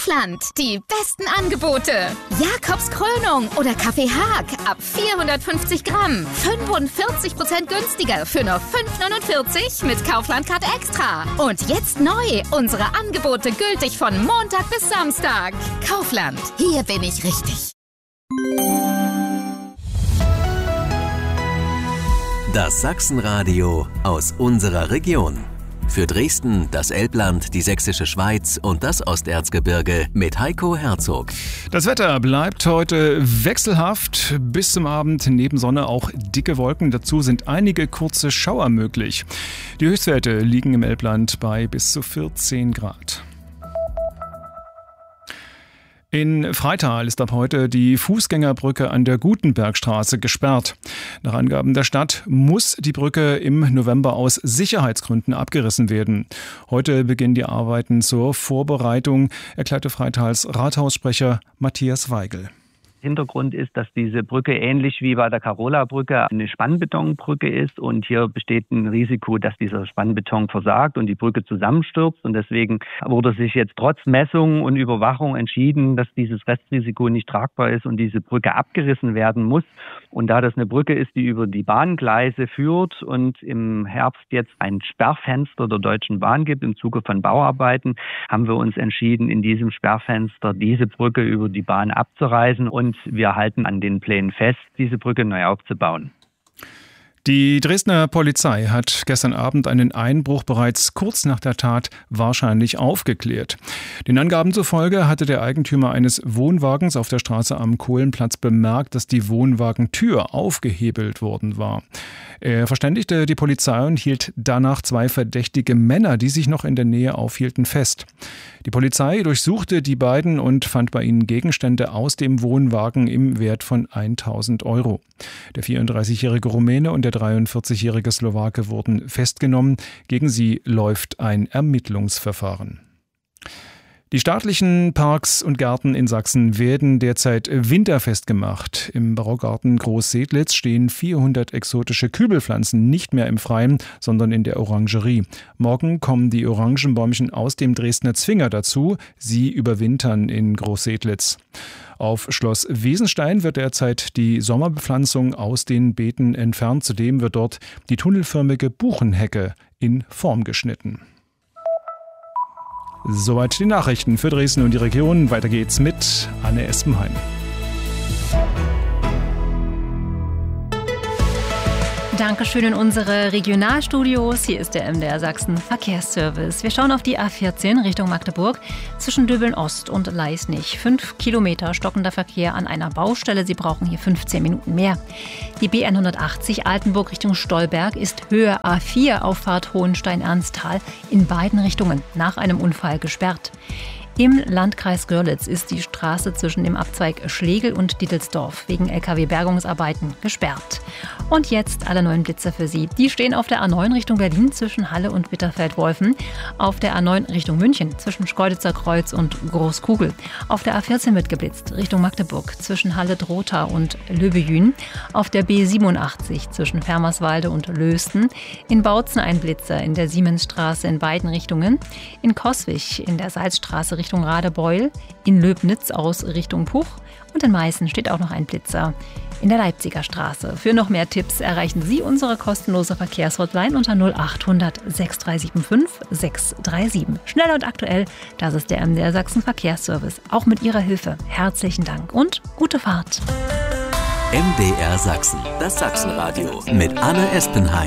Kaufland. Die besten Angebote. Jakobs Krönung oder Kaffee Haag ab 450 Gramm. 45% günstiger für nur 5,49 mit Kaufland Card Extra. Und jetzt neu. Unsere Angebote gültig von Montag bis Samstag. Kaufland. Hier bin ich richtig. Das Sachsenradio aus unserer Region. Für Dresden, das Elbland, die Sächsische Schweiz und das Osterzgebirge mit Heiko Herzog. Das Wetter bleibt heute wechselhaft. Bis zum Abend neben Sonne auch dicke Wolken. Dazu sind einige kurze Schauer möglich. Die Höchstwerte liegen im Elbland bei bis zu 14 Grad. In Freital ist ab heute die Fußgängerbrücke an der Gutenbergstraße gesperrt. Nach Angaben der Stadt muss die Brücke im November aus Sicherheitsgründen abgerissen werden. Heute beginnen die Arbeiten zur Vorbereitung, erklärte Freitals Rathaussprecher Matthias Weigel. Hintergrund ist, dass diese Brücke ähnlich wie bei der Carola-Brücke eine Spannbetonbrücke ist und hier besteht ein Risiko, dass dieser Spannbeton versagt und die Brücke zusammenstürzt und deswegen wurde sich jetzt trotz Messung und Überwachung entschieden, dass dieses Restrisiko nicht tragbar ist und diese Brücke abgerissen werden muss. Und da das eine Brücke ist, die über die Bahngleise führt und im Herbst jetzt ein Sperrfenster der Deutschen Bahn gibt im Zuge von Bauarbeiten, haben wir uns entschieden, in diesem Sperrfenster diese Brücke über die Bahn abzureißen und wir halten an den Plänen fest, diese Brücke neu aufzubauen. Die Dresdner Polizei hat gestern Abend einen Einbruch bereits kurz nach der Tat wahrscheinlich aufgeklärt. Den Angaben zufolge hatte der Eigentümer eines Wohnwagens auf der Straße am Kohlenplatz bemerkt, dass die Wohnwagentür aufgehebelt worden war. Er verständigte die Polizei und hielt danach 2 verdächtige Männer, die sich noch in der Nähe aufhielten, fest. Die Polizei durchsuchte die beiden und fand bei ihnen Gegenstände aus dem Wohnwagen im Wert von 1.000 Euro. Der 34-jährige Rumäne und der 43-jährige Slowake wurden festgenommen. Gegen sie läuft ein Ermittlungsverfahren. Die staatlichen Parks und Gärten in Sachsen werden derzeit winterfest gemacht. Im Barockgarten Groß-Sedlitz stehen 400 exotische Kübelpflanzen nicht mehr im Freien, sondern in der Orangerie. Morgen kommen die Orangenbäumchen aus dem Dresdner Zwinger dazu. Sie überwintern in Groß-Sedlitz. Auf Schloss Wesenstein wird derzeit die Sommerbepflanzung aus den Beeten entfernt. Zudem wird dort die tunnelförmige Buchenhecke in Form geschnitten. Soweit die Nachrichten für Dresden und die Region. Weiter geht's mit Anne Espenheim. Dankeschön in unsere Regionalstudios. Hier ist der MDR Sachsen Verkehrsservice. Wir schauen auf die A14 Richtung Magdeburg zwischen Döbeln-Ost und Leisnig. 5 Kilometer stockender Verkehr an einer Baustelle. Sie brauchen hier 15 Minuten mehr. Die B180 Altenburg Richtung Stolberg ist Höhe A4 Auffahrt Hohenstein-Ernsthal in beiden Richtungen nach einem Unfall gesperrt. Im Landkreis Görlitz ist die Straße zwischen dem Abzweig Schlegel und Dittelsdorf wegen Lkw-Bergungsarbeiten gesperrt. Und jetzt alle neuen Blitzer für Sie. Die stehen auf der A9 Richtung Berlin zwischen Halle und Bitterfeld-Wolfen, auf der A9 Richtung München zwischen Schkeuditzer Kreuz und Großkugel, auf der A14 wird geblitzt Richtung Magdeburg zwischen Halle-Drotha und Löbejün, auf der B87 zwischen Fermerswalde und Lösten, in Bautzen ein Blitzer in der Siemensstraße in beiden Richtungen, in Coswig in der Salzstraße Richtung Radebeul, in Löbnitz aus Richtung Puch und in Meißen steht auch noch ein Blitzer in der Leipziger Straße. Für noch mehr Tipps erreichen Sie unsere kostenlose Verkehrshotline unter 0800 6375 637. Schnell und aktuell, das ist der MDR Sachsen Verkehrsservice. Auch mit Ihrer Hilfe herzlichen Dank und gute Fahrt. MDR Sachsen, das Sachsenradio mit Anne Espenheim.